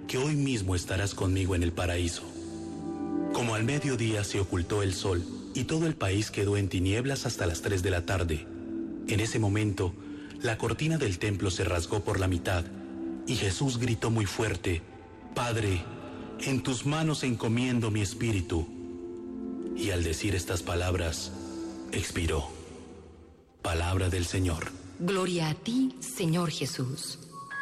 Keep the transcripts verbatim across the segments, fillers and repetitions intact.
que hoy mismo estarás conmigo en el paraíso. Como al mediodía se ocultó el sol y todo el país quedó en tinieblas hasta las tres de la tarde, en ese momento, la cortina del templo se rasgó por la mitad y Jesús gritó muy fuerte: Padre, en tus manos encomiendo mi espíritu. Y al decir estas palabras, expiró. Palabra del Señor. Gloria a ti, Señor Jesús.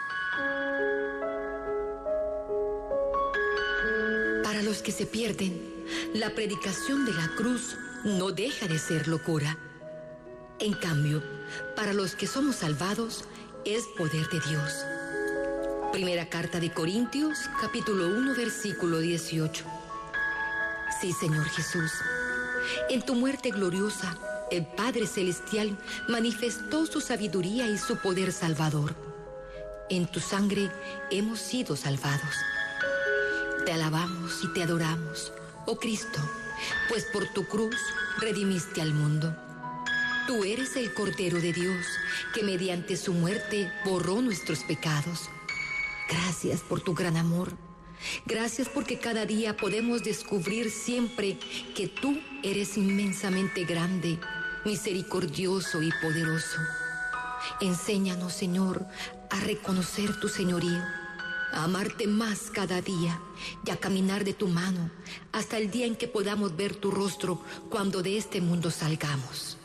Para los que se pierden, la predicación de la cruz no deja de ser locura. En cambio, para los que somos salvados, es poder de Dios. Primera carta de Corintios, capítulo uno, versículo dieciocho. Sí, Señor Jesús, en tu muerte gloriosa, el Padre Celestial manifestó su sabiduría y su poder salvador. En tu sangre hemos sido salvados. Te alabamos y te adoramos, oh Cristo, pues por tu cruz redimiste al mundo. Tú eres el Cordero de Dios, que mediante su muerte borró nuestros pecados. Gracias por tu gran amor. Gracias porque cada día podemos descubrir siempre que tú eres inmensamente grande, misericordioso y poderoso. Enséñanos, Señor, a reconocer tu señorío, a amarte más cada día y a caminar de tu mano hasta el día en que podamos ver tu rostro cuando de este mundo salgamos.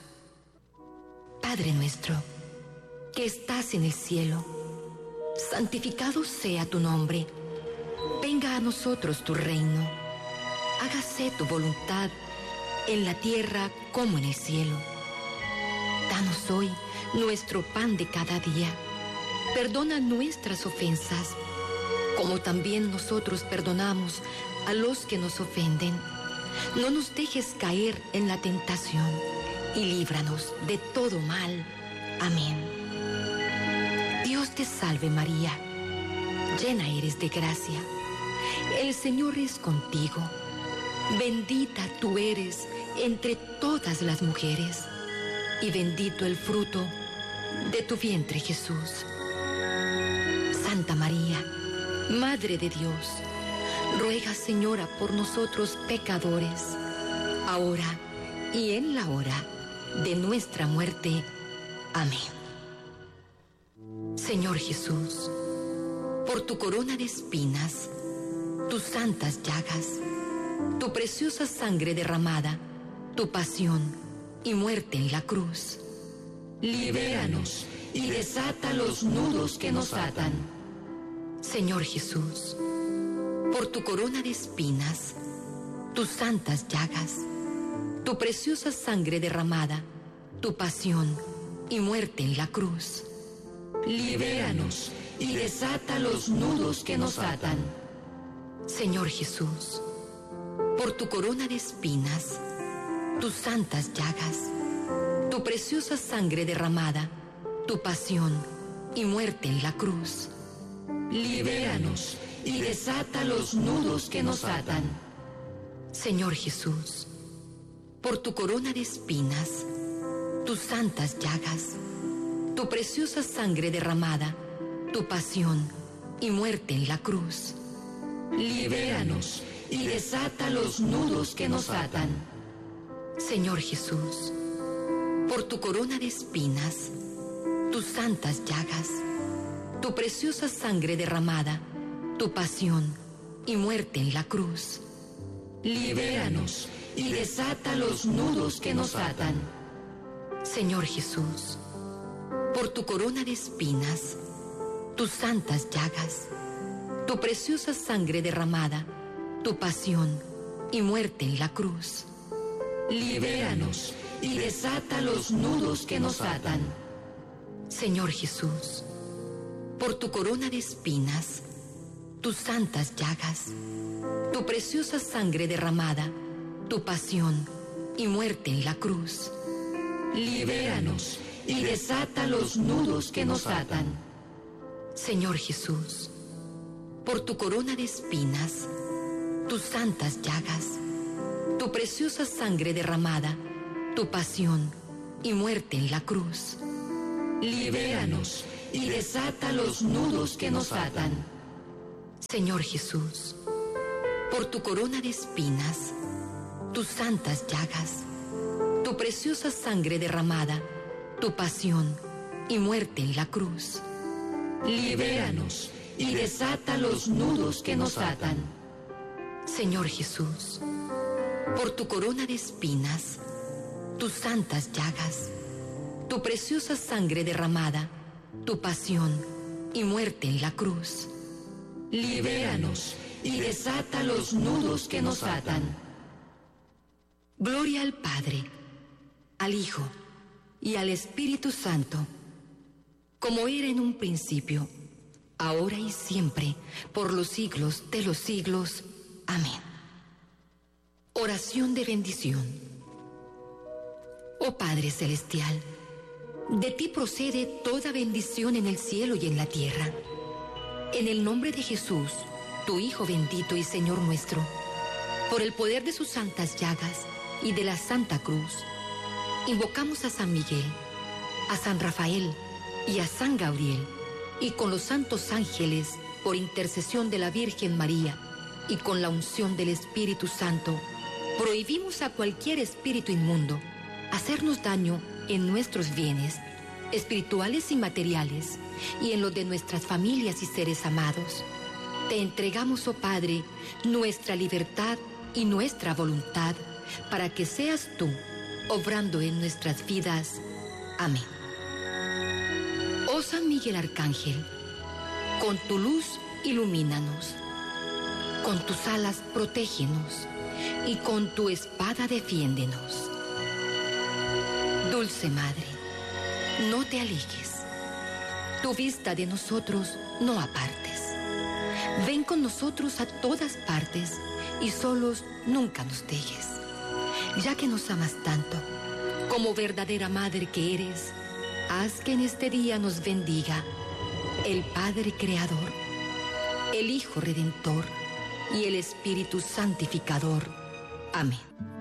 Padre nuestro, que estás en el cielo, santificado sea tu nombre. Venga a nosotros tu reino. Hágase tu voluntad en la tierra como en el cielo. Danos hoy nuestro pan de cada día. Perdona nuestras ofensas, como también nosotros perdonamos a los que nos ofenden. No nos dejes caer en la tentación y líbranos de todo mal. Amén. Dios te salve María, llena eres de gracia. El Señor es contigo. Bendita tú eres entre todas las mujeres, y bendito el fruto de tu vientre, Jesús. Santa María, Madre de Dios, ruega, Señora, por nosotros pecadores, ahora y en la hora de nuestra muerte. Amén. Señor Jesús, por tu corona de espinas, tus santas llagas, tu preciosa sangre derramada, tu pasión y muerte en la cruz, libéranos y desata los nudos que nos atan. Señor Jesús, por tu corona de espinas, tus santas llagas, tu preciosa sangre derramada, tu pasión y muerte en la cruz, libéranos y desata los nudos que nos atan. Señor Jesús, por tu corona de espinas, tus santas llagas, tu preciosa sangre derramada, tu pasión y muerte en la cruz, libéranos y desata los nudos que nos atan. Señor Jesús, por tu corona de espinas, tus santas llagas, tu preciosa sangre derramada, tu pasión y muerte en la cruz, libéranos y desata los nudos que nos atan. Señor Jesús, por tu corona de espinas, tus santas llagas, tu preciosa sangre derramada, tu pasión y muerte en la cruz, libéranos y desata los nudos que nos atan. Señor Jesús, por tu corona de espinas, tus santas llagas, tu preciosa sangre derramada, tu pasión y muerte en la cruz, libéranos y desata los nudos que nos atan. Señor Jesús, por tu corona de espinas, tus santas llagas, tu preciosa sangre derramada, tu pasión y muerte en la cruz, libéranos y desata los nudos que nos atan. Señor Jesús, por tu corona de espinas, tus santas llagas, tu preciosa sangre derramada, tu pasión y muerte en la cruz, libéranos y desata los nudos que nos atan. Señor Jesús, por tu corona de espinas, tus santas llagas, tu preciosa sangre derramada, tu pasión y muerte en la cruz, libéranos y desata los nudos que nos atan. Señor Jesús, por tu corona de espinas, tus santas llagas, tu preciosa sangre derramada, tu pasión y muerte en la cruz, libéranos y desata los nudos que nos atan. Gloria al Padre, al Hijo y al Espíritu Santo, como era en un principio, ahora y siempre, por los siglos de los siglos. Amén. Oración de bendición. Oh Padre Celestial, de ti procede toda bendición en el cielo y en la tierra. En el nombre de Jesús, tu Hijo bendito y Señor nuestro, por el poder de sus santas llagas y de la Santa Cruz, invocamos a San Miguel, a San Rafael y a San Gabriel, y con los santos ángeles, por intercesión de la Virgen María y con la unción del Espíritu Santo, prohibimos a cualquier espíritu inmundo hacernos daño en nuestros bienes espirituales y materiales, y en los de nuestras familias y seres amados. Te entregamos, oh Padre, nuestra libertad y nuestra voluntad, para que seas tú obrando en nuestras vidas. Amén. Oh San Miguel Arcángel, con tu luz ilumínanos, con tus alas protégenos, y con tu espada defiéndenos. Dulce Madre, no te alejes, tu vista de nosotros no apartes. Ven con nosotros a todas partes y solos nunca nos dejes. Ya que nos amas tanto, como verdadera Madre que eres, haz que en este día nos bendiga el Padre Creador, el Hijo Redentor y el Espíritu Santificador. Amén.